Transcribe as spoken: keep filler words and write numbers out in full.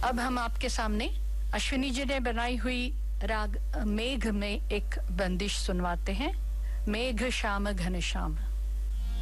अब हम आपके सामने अश्विनी जी ने बनाई हुई राग मेघ में एक बंदिश सुनवाते हैं। मेघ श्याम घन श्याम।